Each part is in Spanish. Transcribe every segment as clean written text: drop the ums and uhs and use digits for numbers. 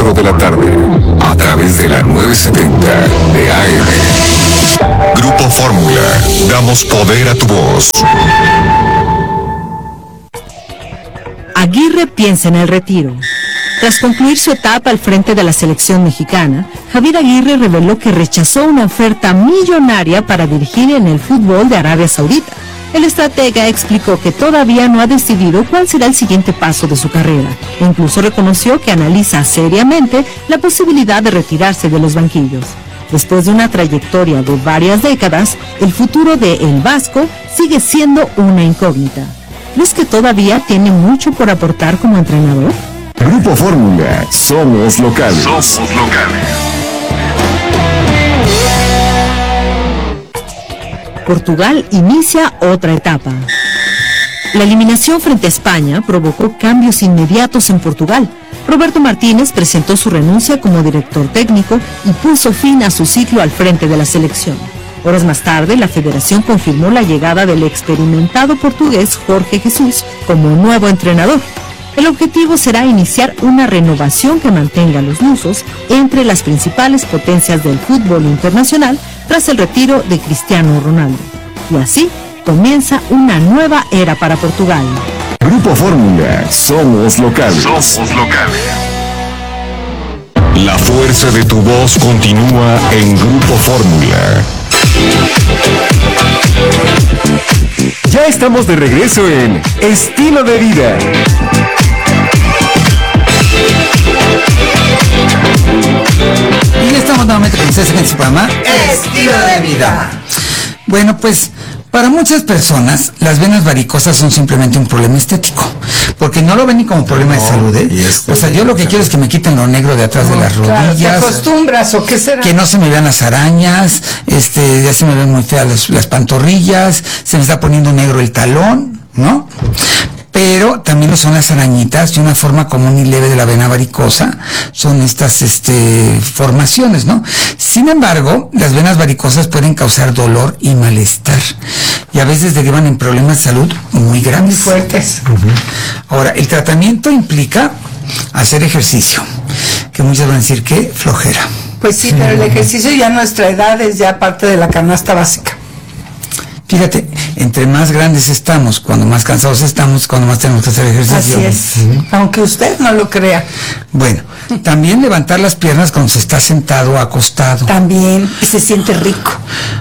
4 de la tarde, a través de la 970 de AM. Grupo Fórmula, damos poder a tu voz. Aguirre piensa en el retiro. Tras concluir su etapa al frente de la selección mexicana, Javier Aguirre reveló que rechazó una oferta millonaria para dirigir en el fútbol de Arabia Saudita. El estratega explicó que todavía no ha decidido cuál será el siguiente paso de su carrera. E incluso reconoció que analiza seriamente la posibilidad de retirarse de los banquillos. Después de una trayectoria de varias décadas, el futuro de El Vasco sigue siendo una incógnita. ¿Crees que todavía tiene mucho por aportar como entrenador? Grupo Fórmula, somos locales. Somos locales. Portugal inicia otra etapa. La eliminación frente a España provocó cambios inmediatos en Portugal. Roberto Martínez presentó su renuncia como director técnico y puso fin a su ciclo al frente de la selección. Horas más tarde, la federación confirmó la llegada del experimentado portugués Jorge Jesús como nuevo entrenador. El objetivo será iniciar una renovación que mantenga a los lusos entre las principales potencias del fútbol internacional tras el retiro de Cristiano Ronaldo. Y así comienza una nueva era para Portugal. Grupo Fórmula, somos locales. Somos locales. La fuerza de tu voz continúa en Grupo Fórmula. Ya estamos de regreso en Estilo de Vida. Y ya estamos nuevamente con ustedes en su programa Estilo de Vida. Bueno, pues para muchas personas las venas varicosas son simplemente un problema estético, porque no lo ven ni como problema de salud, ¿eh? O sea, yo lo que quiero es que me quiten lo negro de atrás de las rodillas. ¿Te acostumbras o qué será? Que no se me vean las arañas, ya se me ven muy feas las pantorrillas, se me está poniendo negro el talón, ¿no? Pero también lo son las arañitas, y una forma común y leve de la vena varicosa son estas formaciones, ¿no? Sin embargo, las venas varicosas pueden causar dolor y malestar, y a veces derivan en problemas de salud muy grandes. Muy fuertes. Ahora, el tratamiento implica hacer ejercicio, que muchos van a decir que flojera. Pues sí, pero el ejercicio ya a nuestra edad es ya parte de la canasta básica. Fíjate, entre más grandes estamos, cuando más cansados estamos, cuando más tenemos que hacer ejercicio. Así es, aunque usted no lo crea. Bueno, también levantar las piernas cuando se está sentado o acostado. También se siente rico.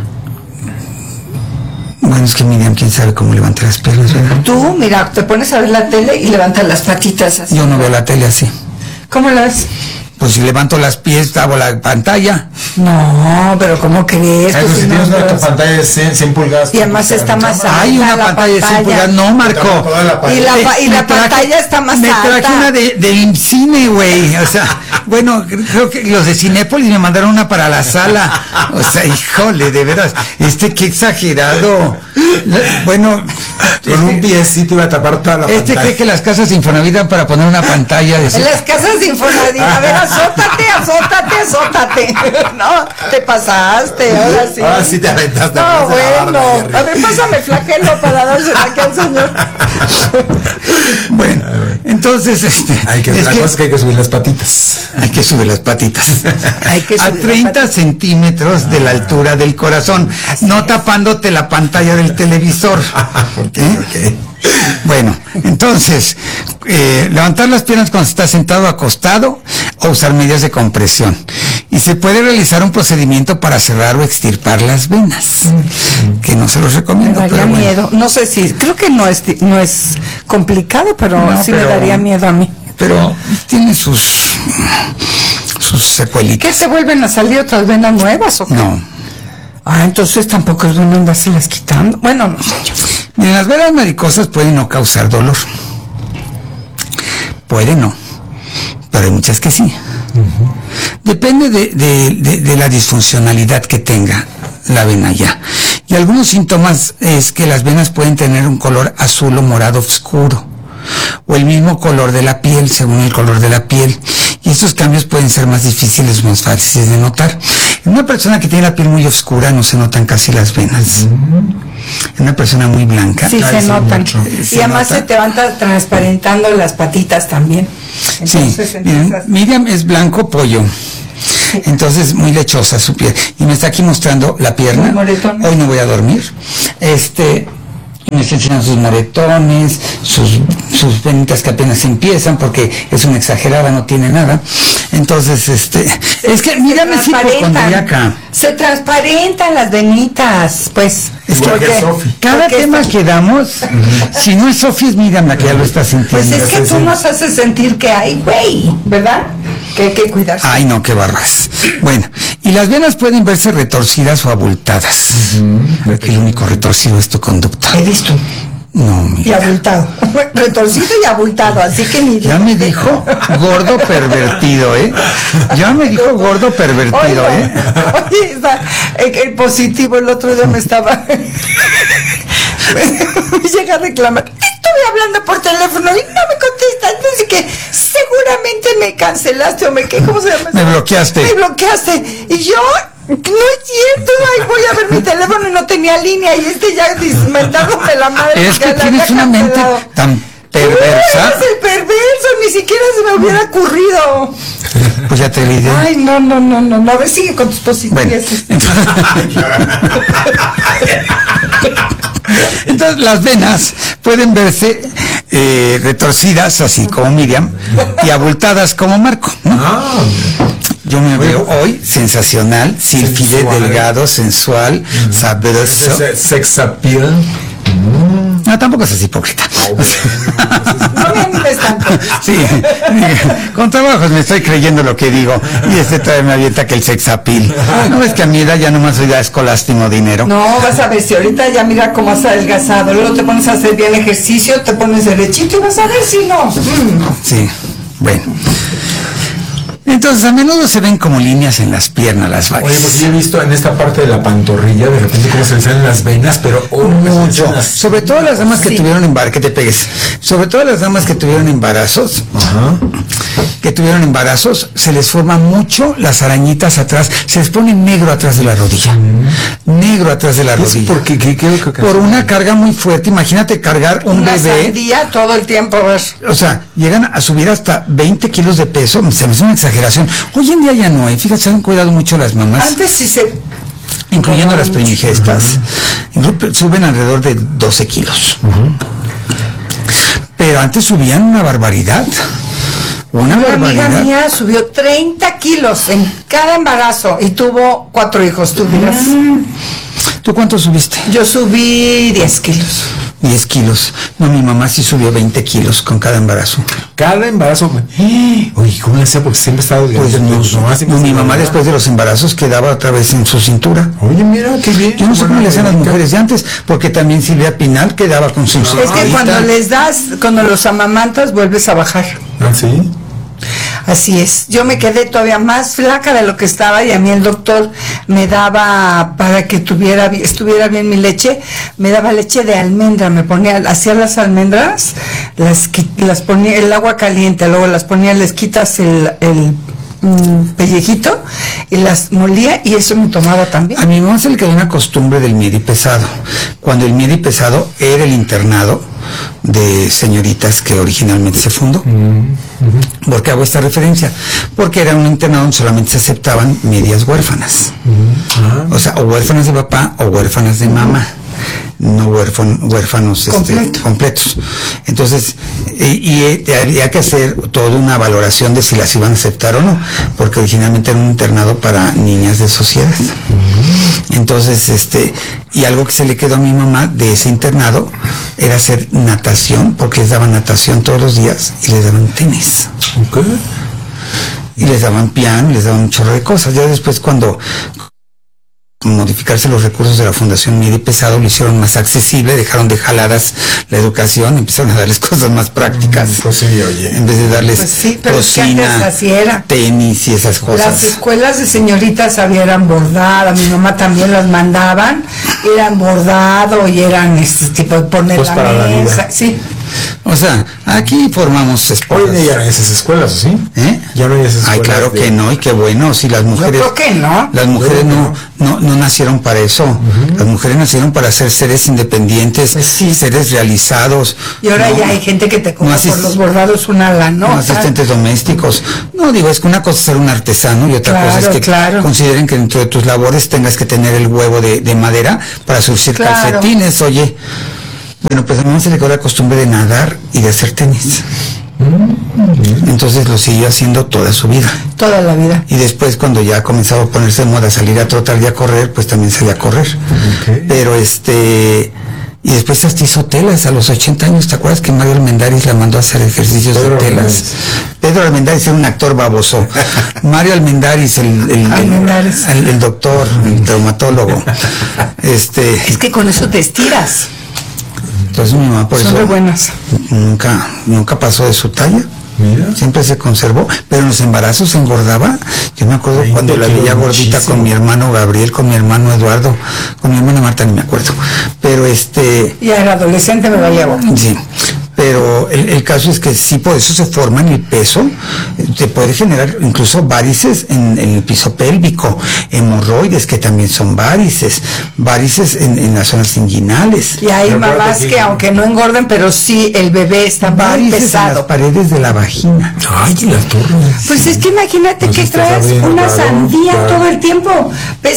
Bueno, es que Miriam, quién sabe cómo levantar las piernas, ¿verdad? Tú, mira, te pones a ver la tele y levantas las patitas así. Yo no veo la tele así. ¿Cómo la ves? Pues si levanto las pies, hago la pantalla. No, pero ¿cómo crees? Pues si tienes una pantalla de 100 pulgadas. Y además está más alta. Hay una pantalla de 100 pulgadas, no, Marco. Y la pantalla está más alta. Me traje una de cine, güey. O sea, bueno, creo que los de Cinépolis me mandaron una para la sala. O sea, híjole, de veras, qué exagerado. Bueno, con un piecito iba a tapar toda la pantalla. Cree que las casas de Infonavit dan para poner una pantalla de... En las casas de Infonavit, a ver, azótate. No, te pasaste, ahora sí. Ahora sí te aventaste. No, bueno. A ver, pásame flagelo para dársela aquí al señor. Bueno, entonces, la cosa es que hay que subir las patitas. Hay que subir las patitas. A 30 centímetros de la altura del corazón, no tapándote la pantalla del televisor. Okay. Bueno, entonces, levantar las piernas cuando se está sentado o acostado, o usar medidas de compresión. Y se puede realizar un procedimiento para cerrar o extirpar las venas, que no se los recomiendo. Me daría miedo. No sé si, creo que no es complicado, pero me daría miedo a mí. Pero tiene sus secuelitas. ¿Qué se vuelven a salir otras venas nuevas o qué? No. Entonces tampoco es bueno andárselas quitando. Bueno, no sé yo. Miren, las venas varicosas pueden no causar dolor. Puede no, pero hay muchas que sí. Depende de la disfuncionalidad que tenga la vena ya. Y algunos síntomas es que las venas pueden tener un color azul o morado oscuro, o el mismo color de la piel, según el color de la piel. Y estos cambios pueden ser más difíciles o más fáciles de notar. En una persona que tiene la piel muy oscura no se notan casi las venas. En una persona muy blanca. Sí, se notan. ¿Se Y además nota? se te van transparentando las patitas también. Entonces, Sí, empiezas- Miriam es blanco pollo. Entonces, muy lechosa su piel. Y me está aquí mostrando la pierna. Muy moretón. Hoy no voy a dormir. Y me está enseñando sus moretones, sus venitas que apenas empiezan, porque es una exagerada, no tiene nada. Entonces, es que Miriam es hipocondríaca. Se transparentan las venitas, pues. Es que Igual que Sofi. cada porque tema esta- que damos, si no es Sofía, es Miriam la que ya lo está sintiendo. Pues es que tú nos haces sentir que hay, güey, ¿verdad? Que hay que cuidarse. Ay, no, qué barras. Bueno, y las venas pueden verse retorcidas o abultadas. El único retorcido es tu conducta. He visto. No, Y mira. abultado. Retorcido y abultado, así que ni... Ya me dijo gordo pervertido, ¿eh? Ya me dijo gordo pervertido, ¿eh? Oye, el positivo el otro día me estaba... me llega a reclamar. Estuve hablando por teléfono y no me contestas. No sé qué. Seguramente me cancelaste o ¿qué? ¿Cómo se llama? Me bloqueaste. Me bloqueaste. Y yo... No es cierto, ay, voy a ver mi teléfono y no tenía línea y ya dismentándome la madre. Es ya que la tienes había una mente cancelado. tan perversa. Eres el perverso, ni siquiera se me hubiera ocurrido. Pues ya te olvidé. Ay, no, a ver, sigue con tus Bueno, positividades. entonces las venas pueden verse retorcidas, así como Miriam, y abultadas como Marco, ¿no? Yo me veo hoy sensacional, sílfide, Sensual. delgado, sensual, sabroso. Sex appeal. No, tampoco seas hipócrita. No me animes tanto. Sí, con trabajos me estoy creyendo lo que digo. Y todavía me avienta que el sex appeal. No ves que a mi edad ya nomás soy de escolástico dinero. No, vas a ver si ahorita ya mira cómo has adelgazado. Luego te pones a hacer bien ejercicio, te pones derechito y vas a ver si no. Sí, bueno. Entonces, a menudo se ven como líneas en las piernas, las Oye, varices. pues yo he visto en esta parte de la pantorrilla, de repente cómo se le salen las venas, pero Mucho. Sobre todo las damas que Sí. tuvieron embarazos, que te pegues. Sobre todo las damas que tuvieron embarazos, se les forma mucho las arañitas atrás, se les pone negro atrás de la rodilla. Negro atrás de la rodilla. ¿Por qué? ¿Qué es lo que Por una carga muy fuerte. Imagínate cargar un Una bebé. sandía todo el tiempo, a ver. O sea, llegan a subir hasta 20 kilos de peso. Se me hace una exageración. Hoy en día ya no, fíjate, se han cuidado mucho las mamás, Antes sí se... incluyendo las primigestas. Suben alrededor de 12 kilos. Pero antes subían una barbaridad. Una Una amiga barbaridad. mía subió 30 kilos en cada embarazo y tuvo 4 hijos, tú dirás. ¿Tú cuánto subiste? Yo subí 10 kilos. 10 kilos. No, mi mamá sí subió 20 kilos con cada embarazo. Cada embarazo. Oye, ¿cómo le hacía? Porque siempre estaba Pues mi mamá después de los embarazos quedaba otra vez en su cintura. Oye, mira, qué bien. Yo no sé cómo Buena le hacían las técnica. mujeres de antes, porque también Silvia Pinal quedaba con su Es que cuando les das, cuando los amamantas, vuelves a bajar. Ah, sí. Así es. Yo me quedé todavía más flaca de lo que estaba y a mí el doctor me daba, para que estuviera bien mi leche, me daba leche de almendra, hacía las almendras, las ponía el agua caliente, luego las ponía, les quitas el pellejito y las molía y eso me tomaba también. A mi mamá se le quedó una costumbre del miedi pesado. Cuando el miedi pesado era el internado de señoritas que originalmente se fundó. ¿Por qué hago esta referencia? Porque era un internado donde solamente se aceptaban medias huérfanas. O sea, o huérfanas de papá o huérfanas de mamá. No huérfanos completos. Entonces, había que hacer toda una valoración de si las iban a aceptar o no, porque originalmente era un internado para niñas de sociedad. Entonces, y algo que se le quedó a mi mamá de ese internado era hacer natación, porque les daban natación todos los días y les daban tenis. Y les daban piano, les daban un chorro de cosas. Ya después cuando modificarse los recursos de la Fundación Miedi Pesado, lo hicieron más accesible, dejaron de jaladas la educación, empezaron a darles cosas más prácticas. Pues sí, oye. En vez de darles Pues sí, pero es que antes cocina, así era. tenis y esas Las cosas. escuelas de señoritas eran bordadas, mi mamá también las mandaban, eran bordado y eran tipo de poner Pues la para la mesa, vida. sí. O sea, aquí formamos Hoy escuelas. en día ya no hay esas escuelas, ¿o sí? Ya no hay esas Ay, escuelas. claro que no, y qué bueno, si las mujeres... Yo creo que no. Las mujeres no nacieron para eso. Las mujeres nacieron para ser seres independientes, Pues sí. seres realizados. Y ahora ¿no? ya hay gente que te cobra No por los bordados una lana. No, asistentes domésticos. No, digo, es que una cosa es ser un artesano y otra cosa es que consideren que dentro de tus labores tengas que tener el huevo de madera para surcir calcetines, oye. Bueno, pues a mi mamá se le quedó la costumbre de nadar y de hacer tenis. Entonces lo siguió haciendo toda su vida. Toda la vida. Y después, cuando ya comenzaba a ponerse de moda salir a trotar y a correr, pues también salía a correr. Okay. Pero y después hasta hizo telas a los 80 años. ¿Te acuerdas que Mario Almendáriz la mandó a hacer ejercicios de telas? Pedro Almendáriz era un actor baboso. Mario Almendáriz, el doctor, el traumatólogo. Es que con eso te estiras. Entonces mi mamá por Son eso muy buenas. nunca pasó de su talla. Mira. Siempre se conservó, pero en los embarazos se engordaba. Yo me acuerdo cuando la veía gordita con mi hermano Gabriel, con mi hermano Eduardo, con mi hermana Marta, ni me acuerdo. Pero Ya era adolescente, me lo llevo. sí. Pero el caso es que sí, por eso se forma en el peso, te puede generar incluso varices en el piso pélvico, hemorroides que también son varices en las zonas inguinales. Y hay mamás que aunque no engorden, pero sí el bebé está muy Varices en pesado. las paredes de la vagina. Ay, y las torres. Pues es que imagínate Pues que estás traes abriendo, una claro, sandía claro. todo el tiempo.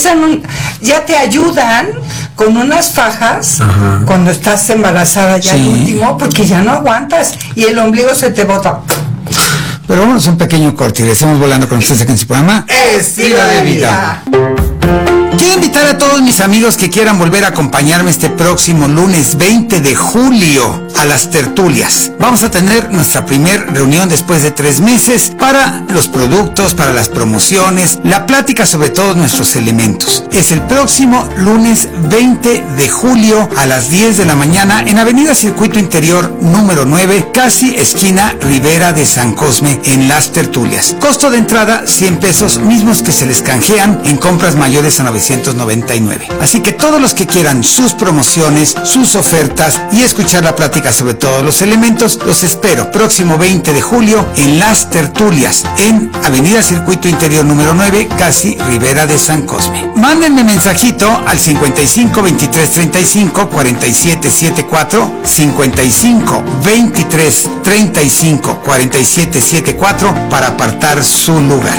Ya te ayudan con unas fajas cuando estás embarazada ya Sí. al último, porque ya no aguantas y el ombligo se te bota. Pero vámonos a un pequeño corte y regresamos volando con ustedes aquí en su programa Estilo de vida. Quiero invitar a todos mis amigos que quieran volver a acompañarme este próximo lunes 20 de julio a las tertulias. Vamos a tener nuestra primer reunión después de 3 meses para los productos, para las promociones, la plática sobre todos nuestros elementos. Es el próximo lunes 20 de julio a las 10 de la mañana en Avenida Circuito Interior número 9, casi esquina Ribera de San Cosme, en las tertulias. Costo de entrada 100 pesos, mismos que se les canjean en compras mayores a 999. Así que todos los que quieran sus promociones, sus ofertas y escuchar la plática sobre todos los elementos, los espero próximo 20 de julio en las tertulias en Avenida Circuito Interior número 9, casi Ribera de San Cosme. Mándenme mensajito al 55 23 35 47 74, 55 23 35 47 74 para apartar su lugar.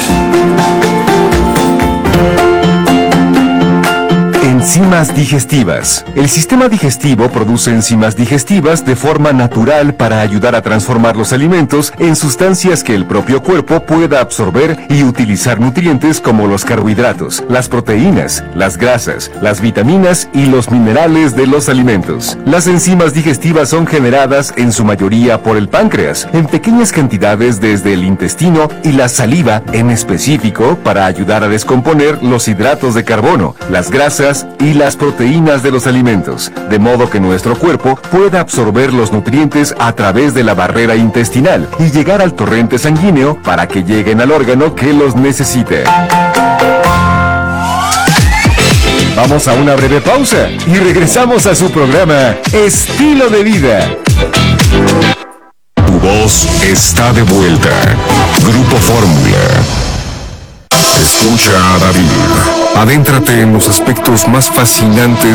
Enzimas digestivas. El sistema digestivo produce enzimas digestivas de forma natural para ayudar a transformar los alimentos en sustancias que el propio cuerpo pueda absorber y utilizar nutrientes como los carbohidratos, las proteínas, las grasas, las vitaminas y los minerales de los alimentos. Las enzimas digestivas son generadas en su mayoría por el páncreas, en pequeñas cantidades desde el intestino y la saliva en específico para ayudar a descomponer los hidratos de carbono, las grasas y las proteínas de los alimentos, de modo que nuestro cuerpo pueda absorber los nutrientes a través de la barrera intestinal y llegar al torrente sanguíneo para que lleguen al órgano que los necesite. Vamos a una breve pausa y regresamos a su programa Estilo de Vida. Tu voz está de vuelta. Grupo Fórmula. Escucha a David. Adéntrate en los aspectos más fascinantes